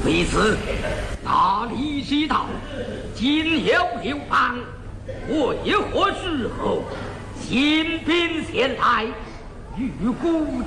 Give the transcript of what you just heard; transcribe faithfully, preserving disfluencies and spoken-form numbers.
为此，那李西道今有流放，为何时候新兵前来？欲孤